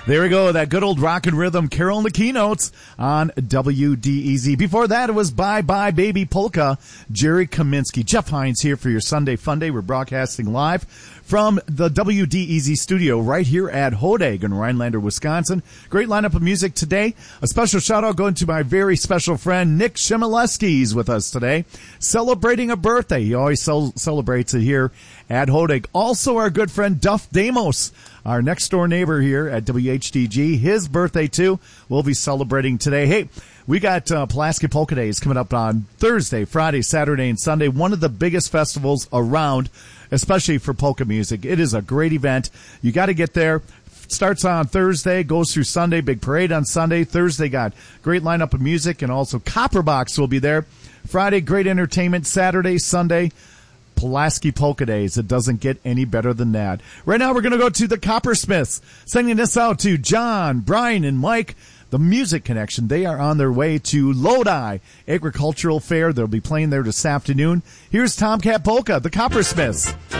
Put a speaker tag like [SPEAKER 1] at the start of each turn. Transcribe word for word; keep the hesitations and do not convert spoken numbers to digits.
[SPEAKER 1] There we go, that good old rock and rhythm, Carol and the Keynotes on W D E Z. Before that, it was Bye Bye Baby Polka, Jerry Kaminsky. Jeff Hines here for your Sunday Fun Day. We're broadcasting live from the W D E Z studio right here at Hodag in Rhinelander, Wisconsin. Great lineup of music today. A special shout out going to my very special friend Nick Shimileski. He's with us today, celebrating a birthday. He always cel- celebrates it here at Hodag. Also, our good friend Duff Damos, our next door neighbor here at W H D G. His birthday, too, we'll be celebrating today. Hey, we got uh, Pulaski Polka Days coming up on Thursday, Friday, Saturday, and Sunday. One of the biggest festivals around, especially for polka music. It is a great event. You got to get there. Starts on Thursday, goes through Sunday, big parade on Sunday. Thursday got great lineup of music, and also Copperbox will be there. Friday, great entertainment. Saturday, Sunday, Pulaski Polka Days. It doesn't get any better than that. Right now, we're going to go to the Coppersmiths, sending this out to John, Brian, and Mike, the Music Connection. They are on their way to Lodi Agricultural Fair. They'll be playing there this afternoon. Here's Tomcat Polka, the Coppersmiths.